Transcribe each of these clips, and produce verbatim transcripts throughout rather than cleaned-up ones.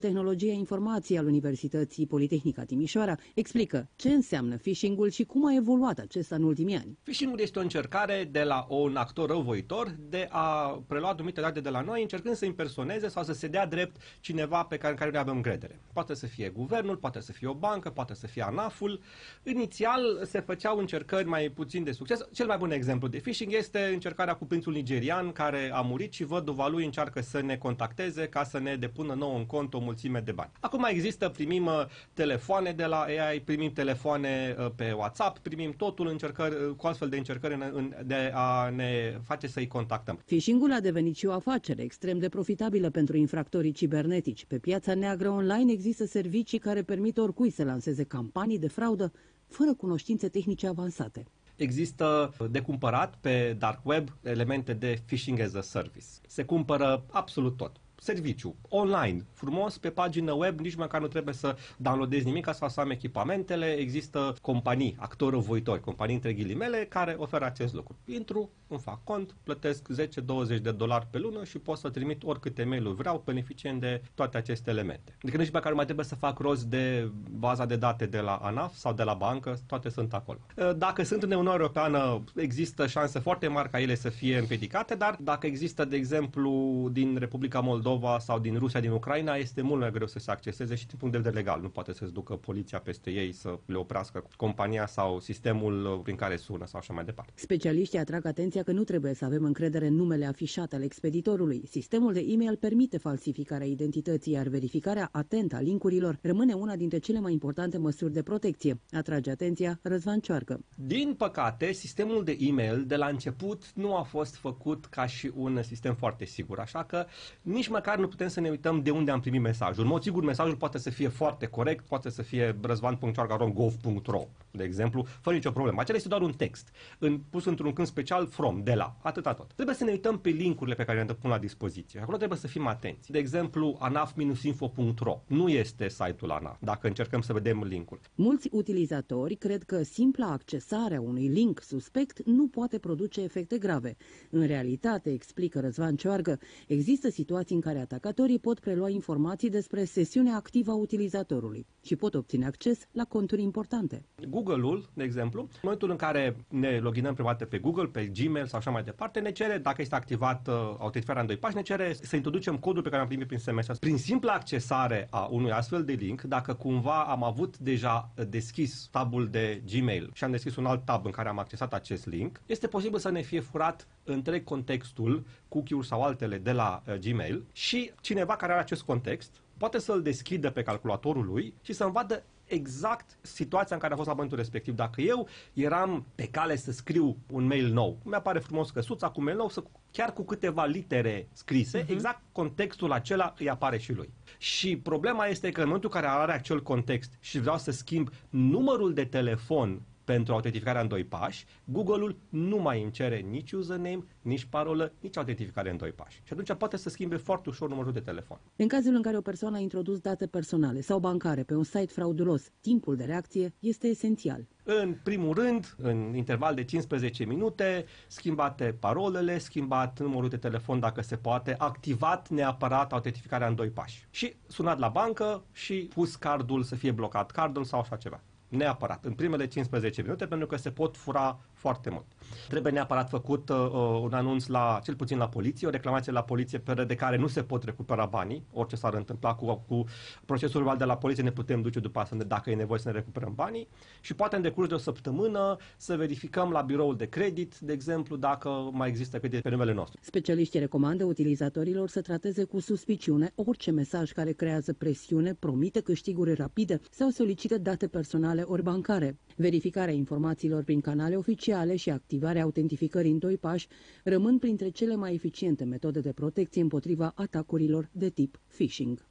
Tehnologia Informației al Universității Politehnica Timișoara explică ce înseamnă phishing-ul și cum a evoluat acesta în ultimii ani. Phishing-ul este o încercare de la un actor răuvoitor de a prelua anumite date de la noi, încercând să impersoneze sau să se dea drept cineva pe care, în care noi avem încredere. Poate să fie guvernul, poate să fie o bancă, poate să fie ANAF-ul. Inițial se făceau încercări mai puțin de succes. Cel mai bun exemplu de phishing este încercarea cu prințul nigerian care a murit și văduva lui încearcă să ne contacteze ca să ne depună nouă în cont o mulțime de bani. Acum există, primim uh, telefoane de la A I, primim telefoane uh, pe WhatsApp, primim totul încercări, uh, cu astfel de încercări în, în, de a ne face să-i contactăm. Phishing-ul a devenit și o afacere extrem de profitabilă pentru infractorii cibernetici. Pe piața neagră online există servicii care permit oricui să lanseze campanii de fraudă fără cunoștințe tehnice avansate. Există de cumpărat pe dark web elemente de phishing as a service. Se cumpără absolut tot. Serviciu, online, frumos, pe pagină web, nici măcar nu trebuie să downloadezi nimic ca să am echipamentele. Există companii, actori răuvoitori, companii între ghilimele, care oferă acest lucru. Intru, îmi fac cont, plătesc zece douăzeci de dolari pe lună și pot să trimit oricâte mail-uri vreau, beneficiind de toate aceste elemente. Adică nici măcar nu mai trebuie să fac rost de baza de date de la ANAF sau de la bancă, toate sunt acolo. Dacă sunt în Uniunea Europeană, există șanse foarte mari ca ele să fie împiedicate, dar dacă există, de exemplu, din Republica Moldova sau din Rusia, din Ucraina, este mult mai greu să se acceseze și din punct de vedere legal. Nu poate să-ți ducă poliția peste ei să le oprească compania sau sistemul prin care sună sau așa mai departe. Specialiștii atrag atenția că nu trebuie să avem încredere în numele afișat al expeditorului. Sistemul de e-mail permite falsificarea identității, iar verificarea atentă a linkurilor rămâne una dintre cele mai importante măsuri de protecție. Atrage atenția Răzvan Cioarcă. Din păcate, sistemul de e-mail de la început nu a fost făcut ca și un sistem foarte sigur, așa că nici măcar nu putem să ne uităm de unde am primit mesajul. În mod sigur, mesajul poate să fie foarte corect, poate să fie răzvan punct cioarcă arond gov punct ro, de exemplu, fără nicio problemă. Acela este doar un text, în, pus într-un câmp special, from, de la, atâta tot. Trebuie să ne uităm pe linkurile pe care le pun la dispoziție. Acolo trebuie să fim atenți. De exemplu, anaf info punct ro nu este site-ul ANAF, dacă încercăm să vedem linkul. Mulți utilizatori cred că simpla accesare a unui link suspect nu poate produce efecte grave. În realitate, explică Răzvan Cioarcă, există situații în care atacatorii pot prelua informații despre sesiunea activă a utilizatorului și pot obține acces la conturi importante. Google-ul, de exemplu, în momentul în care ne loginăm prima dată pe Google, pe Gmail sau așa mai departe, ne cere, dacă este activat uh, autentificarea în doi pași, ne cere să introducem codul pe care am primit prin S M S. Prin simpla accesare a unui astfel de link, dacă cumva am avut deja deschis tabul de Gmail și am deschis un alt tab în care am accesat acest link, este posibil să ne fie furat întreg contextul, cookie-uri sau altele de la uh, Gmail și cineva care are acest context poate să-l deschidă pe calculatorul lui și să-mi vadă exact situația în care a fost la momentul respectiv. Dacă eu eram pe cale să scriu un mail nou, mi-apare frumos căsuța cu mail nou, să, chiar cu câteva litere scrise, uh-huh. exact contextul acela îi apare și lui. Și problema este că în momentul în care are acel context și vreau să schimb numărul de telefon pentru autentificarea în doi pași, Google-ul nu mai îmi cere nici username, nici parolă, nici autentificare în doi pași. Și atunci poate să schimbe foarte ușor numărul de telefon. În cazul în care o persoană a introdus date personale sau bancare pe un site fraudulos, timpul de reacție este esențial. În primul rând, în interval de cincisprezece minute, schimbate parolele, schimbat numărul de telefon dacă se poate, activat neapărat autentificarea în doi pași. Și sunat la bancă și pus cardul să fie blocat, cardul sau așa ceva. Neapărat, în primele cincisprezece minute, pentru că se pot fura foarte mult. Trebuie neapărat făcut uh, un anunț la, cel puțin la poliție, o reclamație la poliție pe de care nu se pot recupera banii, orice s-ar întâmpla cu, cu procesul verbal de la poliție, ne putem duce după asta dacă e nevoie să ne recuperăm banii și poate în decurs de o săptămână să verificăm la biroul de credit, de exemplu, dacă mai există credit pe numele nostru. Specialiștii recomandă utilizatorilor să trateze cu suspiciune orice mesaj care creează presiune, promite câștiguri rapide sau solicită date personale ori bancare. Verificarea informațiilor prin canale oficiale și activarea autentificării în doi pași rămân printre cele mai eficiente metode de protecție împotriva atacurilor de tip phishing.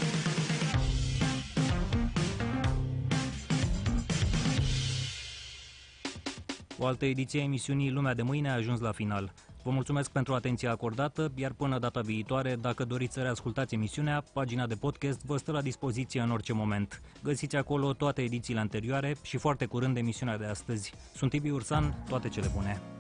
O altă ediție a emisiunii Lumea de Mâine a ajuns la final. Vă mulțumesc pentru atenția acordată, iar până data viitoare, dacă doriți să reascultați emisiunea, pagina de podcast vă stă la dispoziție în orice moment. Găsiți acolo toate edițiile anterioare și foarte curând emisiunea de astăzi. Sunt Tibi Ursan, toate cele bune!